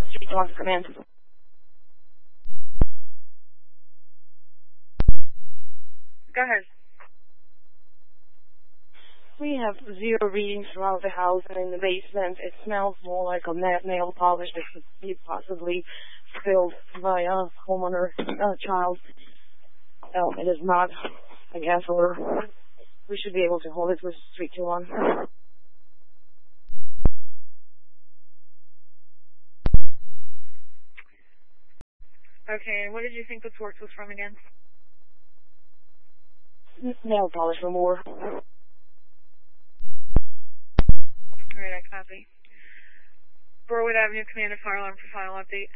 Street 1 command. Go ahead. We have 0 readings throughout the house and in the basement. It smells more like a nail polish that could be possibly spilled by a homeowner, child. It is not a gas odor. We should be able to hold it with Street 2-1. Okay, and what did you think the torch was from again? Nail polish remover. Alright, I copy. Burwood Avenue, Commander, fire alarm for final update.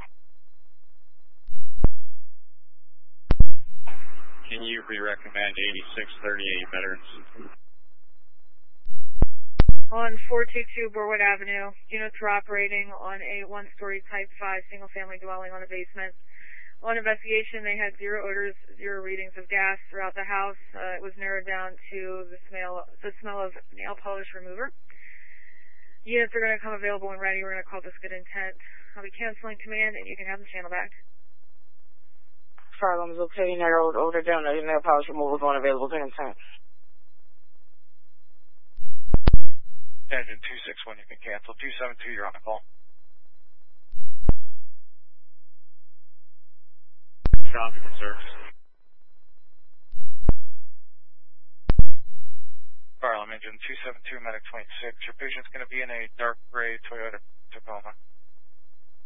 Can you re-recommend 8638 veterans? On 422 Burwood Avenue, units were operating on a 1-story Type 5 single-family dwelling on a basement. On investigation, they had 0 odors, 0 readings of gas throughout the house. It was narrowed down to the smell of nail polish remover. Units are going to come available when ready. We're going to call this good intent. I'll be canceling command, and you can have the channel back. Fire alarm is okay. Narrowed odor down. Nail polish remover is unavailable. Good intent. Engine 261, you can cancel. 272, you're on the call. Traffic service. Fire alarm engine 272, medic 26. Your patient's going to be in a dark gray Toyota Tacoma.